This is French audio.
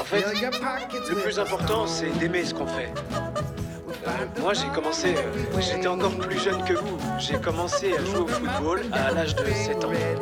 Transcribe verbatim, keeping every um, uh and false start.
fait, le plus important, c'est d'aimer ce qu'on fait. Euh, moi, j'ai commencé, euh, j'étais encore plus jeune que vous. J'ai commencé à jouer au football à l'âge de sept ans.